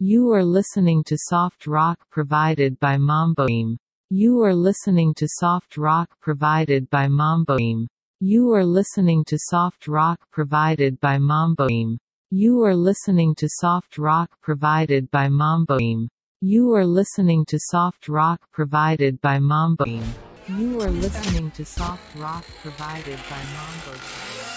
You are listening to soft rock provided by Mamboim. You are listening to soft rock provided by Mamboim. You are listening to soft rock provided by Mamboim. You are listening to soft rock provided by Mamboim. You are listening to soft rock provided by Mamboim. You are listening to soft rock provided by Mamboim.